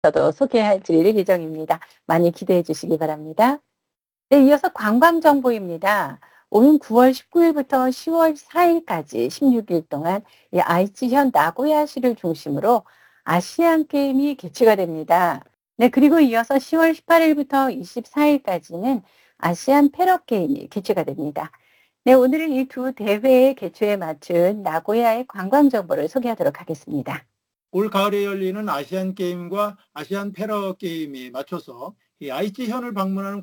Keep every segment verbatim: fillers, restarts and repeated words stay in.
저도 소개해 드릴 예정입니다. 많이 기대해 주시기 바랍니다. 네, 이어서 관광 정보입니다. 오는 구월 십구일부터 시월 사일까지 십육 일 동안 이 아이치현 나고야시를 중심으로 아시안 게임이 개최가 됩니다. 네, 그리고 이어서 시월 십팔일부터 이십사일까지는 아시안 패러 게임이 개최가 됩니다. 네, 오늘은 이 두 대회의 개최에 맞춘 나고야의 관광 정보를 소개하도록 하겠습니다. 올 가을에 열리는 아시안 게임과 아시안 패러 게임에 맞춰서 이 아이치현을 방문하는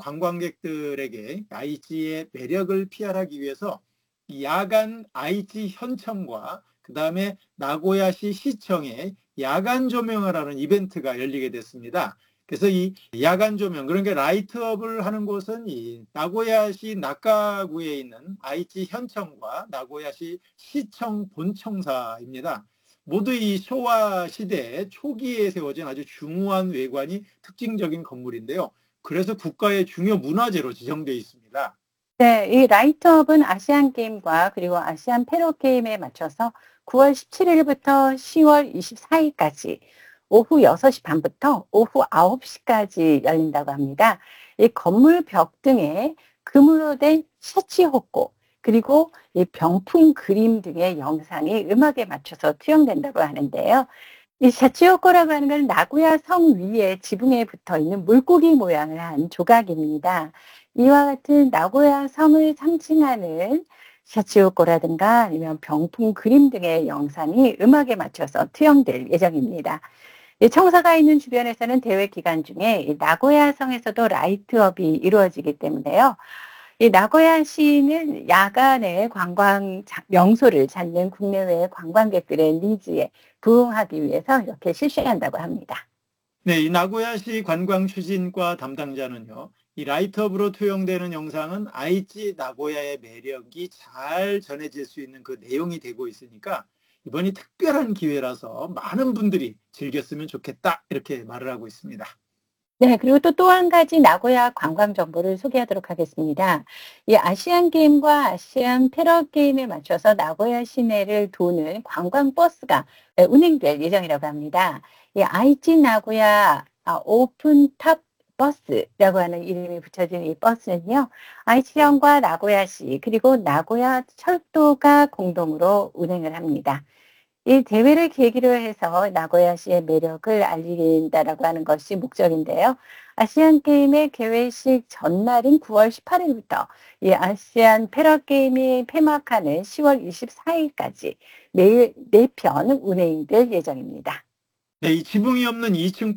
관광객들에게 아이치의 매력을 피할하기 위해서 이 야간 아이치 현청과 그 다음에 나고야시 시청의 야간 조명을 하는 이벤트가 열리게 됐습니다. 그래서 이 야간 조명, 그러니까 라이트업을 하는 곳은 이 나고야시 나카구에 있는 아이치 현청과 나고야시 시청 본청사입니다. 모두 이 쇼와 시대 초기에 세워진 아주 중후한 외관이 특징적인 건물인데요. 그래서 국가의 중요 문화재로 지정되어 있습니다. 네, 이 라이트업은 아시안 게임과 그리고 아시안 패러 게임에 맞춰서 구월 십칠일부터 시월 이십사일까지 오후 여섯시 반부터 오후 아홉시까지 열린다고 합니다. 이 건물 벽 등에 금으로 된 샤치호코, 그리고 이 병풍 그림 등의 영상이 음악에 맞춰서 투영된다고 하는데요. 이 샤치호코라고 하는 건 나고야 성 위에 지붕에 붙어 있는 물고기 모양을 한 조각입니다. 이와 같은 나고야 성을 상징하는 샤치호코라든가 아니면 병풍 그림 등의 영상이 음악에 맞춰서 투영될 예정입니다. 이 청사가 있는 주변에서는 대회 기간 중에 이 나고야 성에서도 라이트업이 이루어지기 때문에요. 이 나고야시는 야간에 관광 자- 명소를 찾는 국내외 관광객들의 니즈에 부응하기 위해서 이렇게 실시한다고 합니다. 네, 이 나고야시 관광 추진과 담당자는요, 이 라이트업으로 투영되는 영상은 아이치 나고야의 매력이 잘 전해질 수 있는 그 내용이 되고 있으니까 이번이 특별한 기회라서 많은 분들이 즐겼으면 좋겠다, 이렇게 말을 하고 있습니다. 네, 그리고 또 또 한 가지 나고야 관광 정보를 소개하도록 하겠습니다. 이 아시안 게임과 아시안 패러 게임에 맞춰서 나고야 시내를 도는 관광 버스가 예, 운행될 예정이라고 합니다. 이 아이치 나고야 아, 오픈 탑 버스라고 하는 이름이 붙여진 이 버스는요, 아이치현과 나고야시 그리고 나고야 철도가 공동으로 운행을 합니다. 이 대회를 계기로 해서 나고야시의 매력을 알린다라고 하는 것이 목적인데요. 아시안 게임의 개회식 전날인 구월 십팔일부터 이 아시안 패러 게임이 폐막하는 시월 이십사일까지 매일 네 편 운행될 예정입니다. 네, 이 지붕이 없는 이층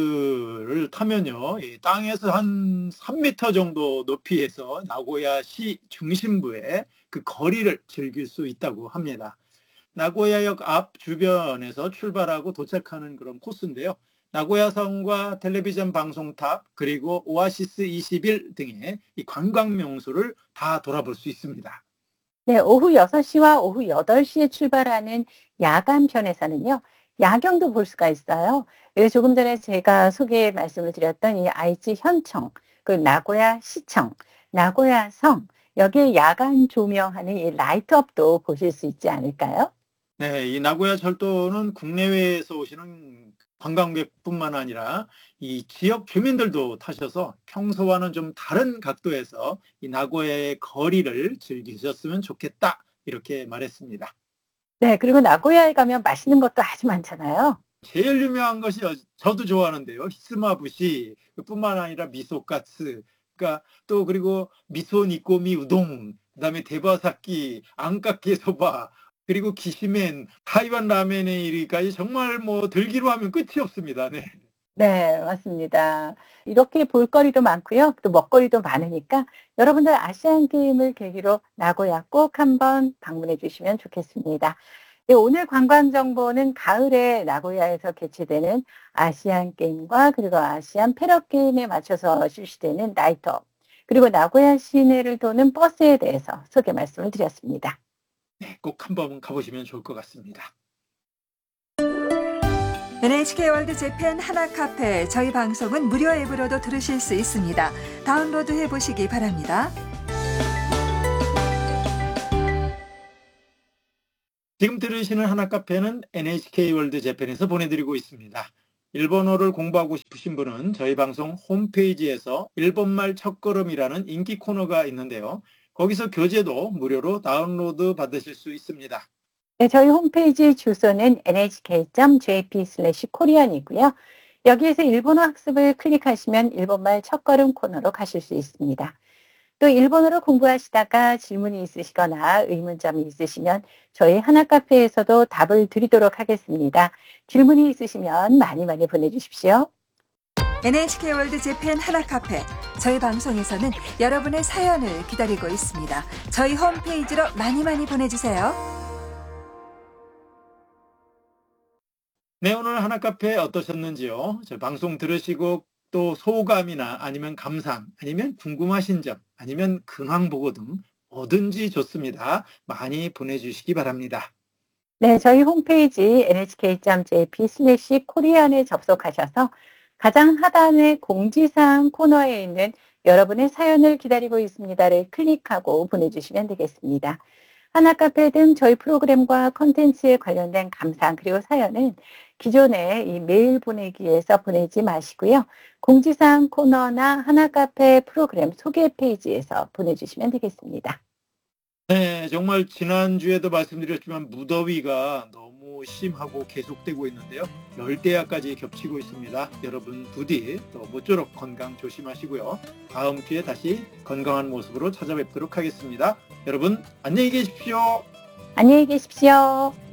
버스를 타면요, 이 땅에서 한 삼 미터 정도 높이에서 나고야시 중심부의 그 거리를 즐길 수 있다고 합니다. 나고야역 앞 주변에서 출발하고 도착하는 그런 코스인데요. 나고야 성과 텔레비전 방송탑 그리고 오아시스 이십일 등의 이 관광 명소를 다 돌아볼 수 있습니다. 네, 오후 여섯시와 오후 여덟시에 출발하는 야간 편에서는요, 야경도 볼 수가 있어요. 그래서 조금 전에 제가 소개 말씀을 드렸던 이 아이치 현청, 그 나고야 시청, 나고야 성, 여기에 야간 조명하는 이 라이트업도 보실 수 있지 않을까요? 네, 이 나고야 철도는 국내외에서 오시는 관광객뿐만 아니라 이 지역 주민들도 타셔서 평소와는 좀 다른 각도에서 이 나고야의 거리를 즐기셨으면 좋겠다, 이렇게 말했습니다. 네, 그리고 나고야에 가면 맛있는 것도 아주 많잖아요. 제일 유명한 것이 어 저도 좋아하는데요. 히스마부시 뿐만 아니라 미소카츠, 그러니까 또 그리고 미소 니꼬미 우동, 그다음에 대바사키, 안카케 소바, 그리고 기시멘, 타이완 라멘에 이르기까지 정말 뭐 들기로 하면 끝이 없습니다. 네. 네, 맞습니다. 이렇게 볼거리도 많고요. 또 먹거리도 많으니까 여러분들 아시안 게임을 계기로 나고야 꼭 한번 방문해 주시면 좋겠습니다. 네, 오늘 관광 정보는 가을에 나고야에서 개최되는 아시안 게임과 그리고 아시안 패러 게임에 맞춰서 실시되는 나이트업, 그리고 나고야 시내를 도는 버스에 대해서 소개 말씀을 드렸습니다. 네, 꼭 한번 가보시면 좋을 것 같습니다. 엔에이치케이 월드 재팬 하나카페 저희 방송은 무료 앱으로도 들으실 수 있습니다. 다운로드 해보시기 바랍니다. 지금 들으시는 하나카페는 엔에이치케이 월드 재팬에서 보내드리고 있습니다. 일본어를 공부하고 싶으신 분은 저희 방송 홈페이지에서 일본말 첫걸음이라는 인기 코너가 있는데요. 거기서 교재도 무료로 다운로드 받으실 수 있습니다. 네, 저희 홈페이지 주소는 엔에이치케이 점 제이피 슬래시 코리안이고요. 여기에서 일본어 학습을 클릭하시면 일본말 첫걸음 코너로 가실 수 있습니다. 또 일본어를 공부하시다가 질문이 있으시거나 의문점이 있으시면 저희 하나카페에서도 답을 드리도록 하겠습니다. 질문이 있으시면 많이 많이 보내주십시오. 엔에이치케이 월드 재팬 하나카페. 저희 방송에서는 여러분의 사연을 기다리고 있습니다. 저희 홈페이지로 많이 많이 보내주세요. 네, 오늘 하나카페 어떠셨는지요? 저 방송 들으시고 또 소감이나 아니면 감상, 아니면 궁금하신 점, 아니면 근황 보고 등 뭐든지 좋습니다. 많이 보내주시기 바랍니다. 네, 저희 홈페이지 엔에이치케이 점 제이피 슬래시 코리안에 접속하셔서 가장 하단의 공지사항 코너에 있는 여러분의 사연을 기다리고 있습니다를 클릭하고 보내주시면 되겠습니다. 하나카페 등 저희 프로그램과 컨텐츠에 관련된 감상 그리고 사연은 기존에 이 메일 보내기에서 보내지 마시고요. 공지사항 코너나 하나카페 프로그램 소개 페이지에서 보내주시면 되겠습니다. 네, 정말 지난주에도 말씀드렸지만 무더위가 너무 심하고 계속되고 있는데요. 열대야까지 겹치고 있습니다. 여러분 부디 또 모쪼록 건강 조심하시고요. 다음 주에 다시 건강한 모습으로 찾아뵙도록 하겠습니다. 여러분 안녕히 계십시오. 안녕히 계십시오.